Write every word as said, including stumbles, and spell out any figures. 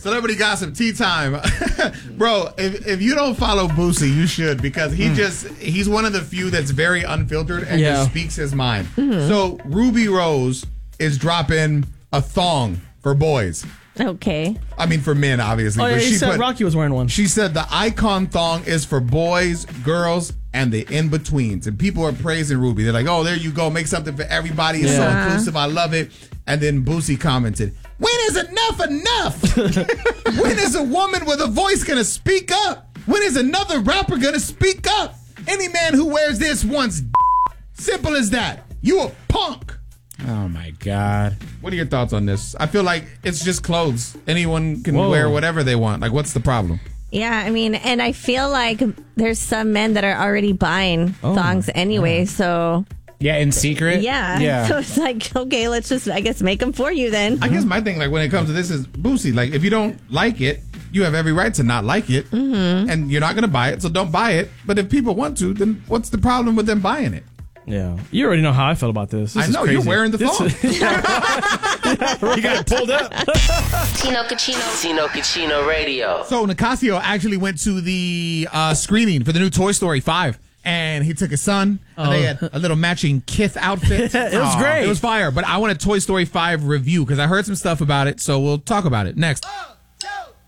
Celebrity gossip tea time. Bro, if, if you don't follow Boosie, you should, because he mm. just, he's one of the few that's very unfiltered and yeah. just speaks his mind. Mm-hmm. So Ruby Rose is dropping a thong for boys. Okay. I mean, for men, obviously. Oh, yeah, but she she said put, Rocky was wearing one. She said the icon thong is for boys, girls, and the in-betweens. And people are praising Ruby. They're like, oh, there you go. Make something for everybody. It's yeah. so inclusive. I love it. And then Boosie commented, when is enough enough? When is a woman with a voice going to speak up? When is another rapper going to speak up? Any man who wears this wants d- Simple as that. You a punk. Oh, my God. What are your thoughts on this? I feel like it's just clothes. Anyone can Whoa. wear whatever they want. Like, what's the problem? Yeah, I mean, and I feel like there's some men that are already buying oh, thongs anyway, yeah. so... Yeah, in secret? Yeah. yeah. So it's like, okay, let's just, I guess, make them for you then. I guess my thing, like, when it comes to this is, Boosie, like, if you don't like it, you have every right to not like it, mm-hmm. and you're not going to buy it, so don't buy it. But if people want to, then what's the problem with them buying it? Yeah. You already know how I feel about this. this I know, you're wearing the thong. You got it pulled up. Tino Cucino. Tino Cucino Radio. So Nicasio actually went to the uh, screening for the new Toy Story five. And he took his son, and oh. they had a little matching Kith outfit. It was Aww. great. It was fire. But I want a Toy Story five review, because I heard some stuff about it, so we'll talk about it next. Oh.